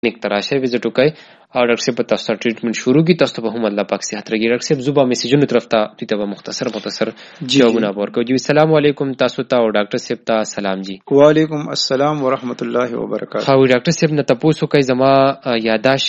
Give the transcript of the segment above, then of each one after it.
نیک تراشه وزټ وکړئ او ډاکټر صاحب تاسو ته ټریټمنټ شروع کی. تاسو به هم الله پاک صحت راګي. ډاکټر صاحب زوبا میسجونو طرف ته ته به مختصر جوابونه ورکړو. جی السلام علیکم تاسو ته او ډاکټر صاحب ته سلام. جی وعلیکم السلام ورحمت الله وبرکاته. خو ډاکټر صاحب نه تاسو کوي زما یاداش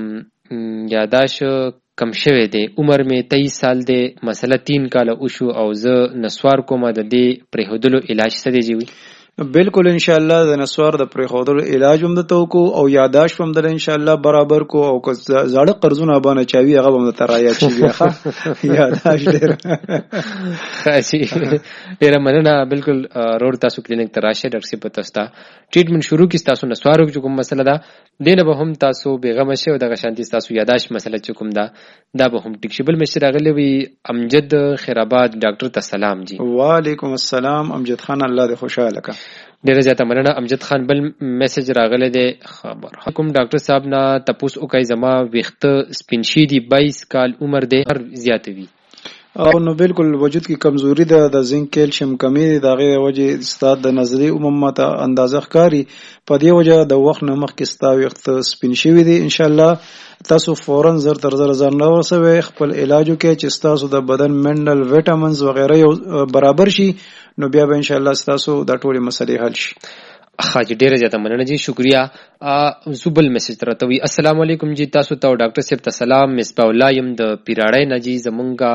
کم شوه دی. عمر می 23 سال دی. مسله 3 کال وشو او زه نسوار کوم. د دې پرهودلو علاج څه دی؟ جی بالکل ان شاء الله د نسوار د پرهودلو علاج هم د توکو او یاداش هم د ان شاء الله برابر کو او زړه قرضونه باندې چاوي هغه هم د ترایا شي ښه یاداش ډیر خاصي ډیر مننه. بالکل روډ تاسو کلینیک ته راشه ډاکټر صاحب تاسو ته ټریټمنټ شروع کی. تاسو نسوار کوم مسله ده دینه به هم تاسو بیغمه شئ او د شانتي تاسو یاداش مسله کوم ده دا به هم ټیک شي. بل مشر راغلی وي امجد خیرآباد ډاکټر ته سلام. جی وعلیکم السلام امجد خان الله دې خوشاله کا. ډیره زیاته مننه امجد خان. بل میسج راغلی دی خبر حکم ډاکټر صاحب نه تپوس وکای زما وخت سپینشي دی 22 کال عمر دی هر زیاته وی او نو بالکل وجود کی کمزوری ده د زنک کیلشیم کمی ده دغه وجه استاد د نظری عموما ته اندازه ښکاری په دې وجه د وخت نه مخکې ستا وخت سپین شوی دی. ان شاء الله تاسو فورا زر تر زر ځان ورسوي خپل علاج وکړئ چې تاسو د بدن منرل وټامینز وغیرہ برابر شي نو بیا به ان شاء الله تاسو د ټولې مسلې حل شي. خاجي ډیره زیاته مننه جی شکریا. زوبل میسج ترته وی السلام علیکم جی تاسو ته ډاکټر صاحب ته سلام. مصباح الله يم د پیراړې نه جی زمونږه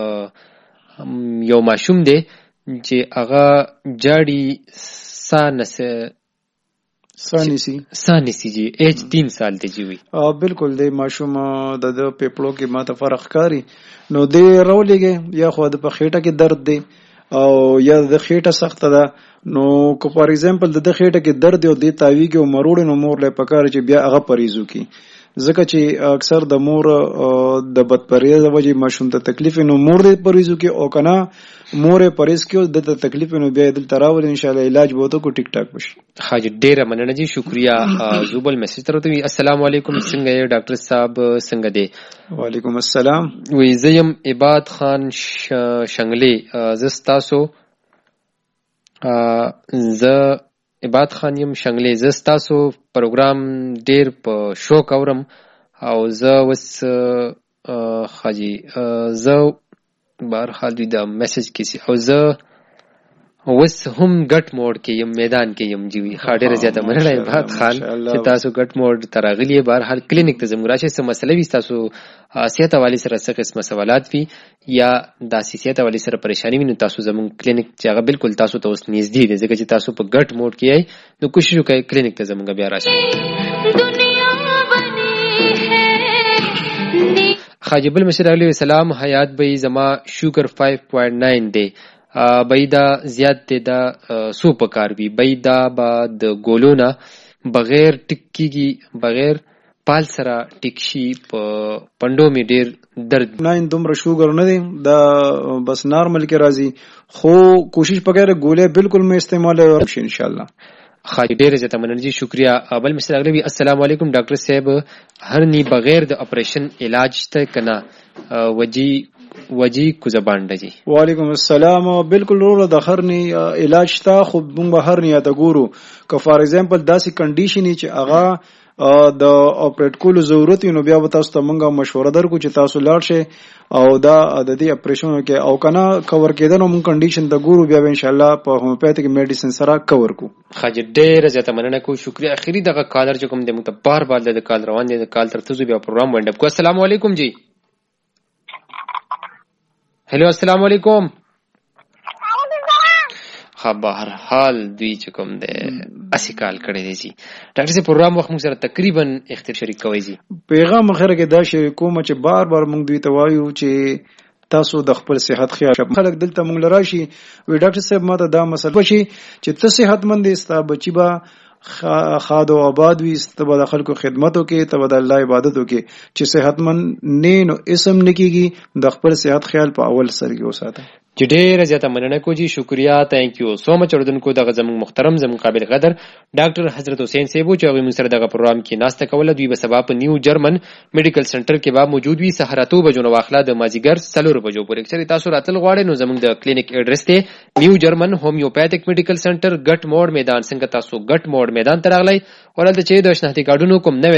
یو ماشوم دی چې هغه جاړي سانسی جی ایج 3 سال دی جی وی بالکل دی ماشوم د پیپلو کې ماته فرق کاری نو دی رولېږي یا خو د پخېټه کې درد دی او یا د خېټه سخته ده نو کو فار ایگزامپل د خېټه کې درد او د تاویږي او مروړ نو مور له پکار چې بیا هغه پریزو کی ځکه چې اکثر د مور د بدپریز وجې ماشوم ته تکلیف نو مور دې پریزو کی او کنه مور پریز کیو د تکلیف نو بیا د تراول ان شاء الله علاج بوته کو ټیک ټاک بشي. حاجی ډیره مننه جی شکریا. زوبل میسج ترته وی السلام علیکم څنګه یې ډاکټر صاحب څنګه دی؟ وعلیکم السلام. وی زیم عباد خان شنگلی زستاسو عباد خان یم شنگلی زستاسو پروګرام ډیر په شوق اورم او زه وس حاجی زه بهر حال دی دا میسج کیسی او زه وس هم ګټ موډ کې یم میدان کې یم جی خاډه زیاته مننه عباد خان چې تاسو ګټ موډ تراغلی بهر حال کلینیک ته زموږ راشه سم مسله وي تاسو صحت حواله سره څه قسمه سوالات وي یا د صحت حواله سره پریشانی وي نو تاسو زموږ کلینیک چې هغه بالکل تاسو ته اوس نږدې دی ځکه چې تاسو په ګټ موډ کې یې نو کوشش وکړئ کلینیک ته زموږ بیا راشه. خاجبل مشر علی سلام حیات بھائی زما شوگر 5.9 دی بيدا زیات دی دا سو پکار وی بيدا با د ګولونا بغیر ټکیږي بغیر پال سره ټکشي په پندو می ډیر درد نه دومره شوګر نه دی دا بس نارمل کې راځي خو کوشش پکاره ګولې بالکل مې استعمال وکړم ان شاء الله. خاطر ډیر زیاته مننه شکریا. بل مستر اغلبی السلام علیکم ډاکټر صاحب هر نی بغیر د اپریشن علاج ته کنا وجی کو زبان دی. وعلیکم السلام. بالکل ورو د هرنی علاج تا خو موږ هرنی ته ګورو که فار ایگزامپل داسې کنډیشن چې هغه د اپریټ کولو ضرورت نو بیا به تاسو ته موږ مشوره درکو چې تاسو لاړ شئ او دا د دې اپریشن کې او کنه کور کېدنه موږ کنډیشن ته ګورو بیا ان شاء الله په هومیوپیتیک میډیسن سره کور کو. خاجر ډیر زیاته مننه کو شکریا. اخیری دغه کالر چې کوم د مت بار بار د کال روان دي د کال ترته بیا پروګرام وینډ اپ کو. السلام علیکم جی. هلو السلام علیکم. بهر حال دوی چې کوم د اسی کال کړی دی جی ډاکټر صاحب پروګرام وخت موږ سره تقریبا اختیار شریک کوي جی پیغام خره کې دا شی کوم چې بار بار موږ دوی ته وایو چې تاسو د خپل صحت خیال خلک دلته موږ لراشي وی ډاکټر صاحب ماته دا مسله شي چې ته صحتمند یې بچی با خاد او آباد وي ته د خلکو خدمتو کې ته د الله عبادتو کې چې صحتمند نه نو اسم نکېږي د خپل صحت خیال په اول سر کې وساته. چې ډیره زیاته مننه کو جی شکریا. تhank you so much اردوونکو دغه زموږ محترم زموږ قابل قدر ډاکټر حضرت حسین صاحب چې هغه موږ سره دغه پروګرام کې ناسته کوله دوی به سبا په نیو جرمن میډیکل سنټر کې به موجود وي سحراتو بجو نو واخلا د مازیګر 4 بجو پورې چې تاسو راتل غواړئ نو زموږ د کلینیک ایډرس ته نیو جرمن هومیوپیتیک میډیکل سنټر ګټ موډ میدان څنګه تاسو ګټ موډ میدان ته راغلی ورته چې د شناختی کارډونو کوم نوې